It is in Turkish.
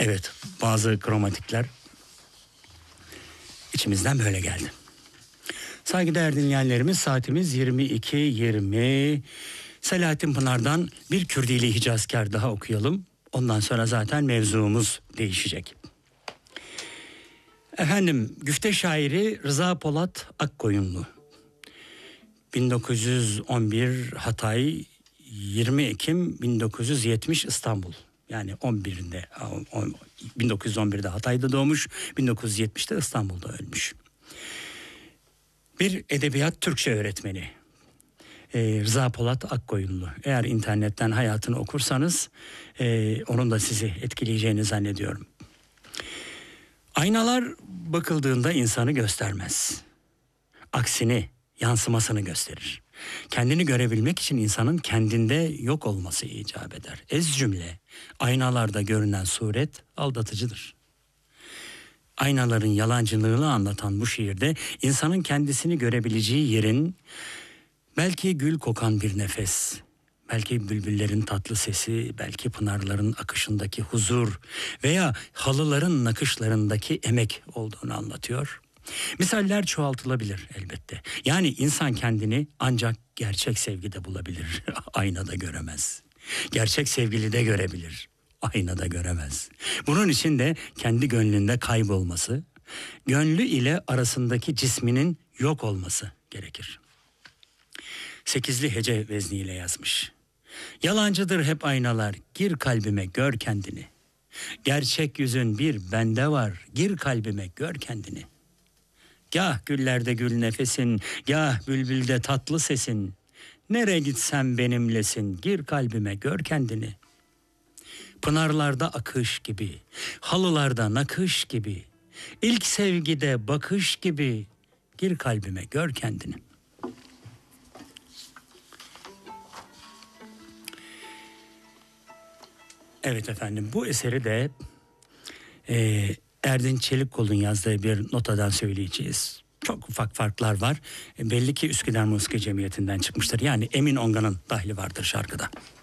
Evet, bazı kromatikler içimizden böyle geldi. Saygıdeğer dinleyenlerimiz, saatimiz 22:20. Selahattin Pınar'dan bir Kürdili Hicazkar daha okuyalım. Ondan sonra zaten mevzumuz değişecek. Efendim, güfte şairi Rıza Polat Akkoyunlu. 1911 Hatay, 20 Ekim 1970 İstanbul. Yani 1911'de Hatay'da doğmuş, 1970'te İstanbul'da ölmüş. Bir edebiyat Türkçe öğretmeni Rıza Polat Akkoyunlu. Eğer internetten hayatını okursanız onun da sizi etkileyeceğini zannediyorum. Aynalar bakıldığında insanı göstermez. Aksini, yansımasını gösterir. Kendini görebilmek için insanın kendinde yok olması icap eder. Ez cümle, aynalarda görünen suret aldatıcıdır. Aynaların yalancılığını anlatan bu şiirde insanın kendisini görebileceği yerin belki gül kokan bir nefes, belki bülbüllerin tatlı sesi, belki pınarların akışındaki huzur veya halıların nakışlarındaki emek olduğunu anlatıyor. Misaller çoğaltılabilir elbette. Yani insan kendini ancak gerçek sevgide bulabilir. Aynada göremez. Gerçek sevgilide görebilir. Aynada göremez. Bunun için de kendi gönlünde kaybolması, gönlü ile arasındaki cisminin yok olması gerekir. 8'li hece vezniyle yazmış. Yalancıdır hep aynalar, gir kalbime gör kendini. Gerçek yüzün bir bende var, gir kalbime gör kendini. Gah güllerde gül nefesin, gah bülbülde tatlı sesin. Nereye gitsem benimlesin, gir kalbime gör kendini. Pınarlarda akış gibi, halılarda nakış gibi, ilk sevgide bakış gibi, gir kalbime gör kendini. Evet efendim, bu eseri de Erdinç Çelikkol'un yazdığı bir notadan söyleyeceğiz. Çok ufak farklar var. Belli ki Üsküdar Musiki Cemiyeti'nden çıkmıştır. Yani Emin Ongan'ın dahli vardır şarkıda.